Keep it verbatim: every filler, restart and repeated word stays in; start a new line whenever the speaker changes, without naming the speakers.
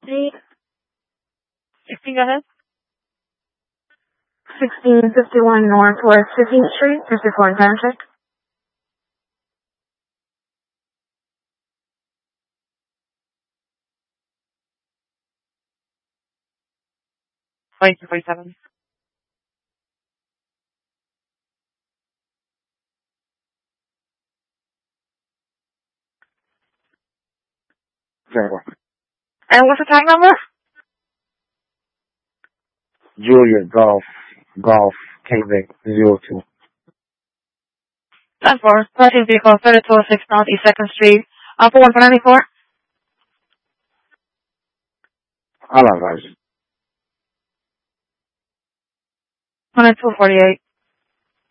Eight. sixteen, go ahead. sixteen fifty-one Northwest fifteenth Street, fifty-four Township.
twenty-two forty-seven.
Very well.
And what's the tag number?
Juliet Golf, Golf, Quebec, zero two.
ten four, thirteen vehicle, thirty-two oh six Northeast second Street, Upper one ninety-four.
I'll advise.
twenty-two forty-eight.